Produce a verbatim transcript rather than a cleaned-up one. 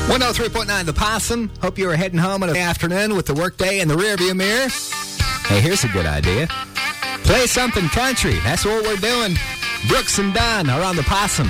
one oh three point nine The Possum. Hope you were heading home in the afternoon with the workday in the rearview mirror. Hey, here's a good idea. Play something country. That's what we're doing. Brooks and Dunn are on The Possum.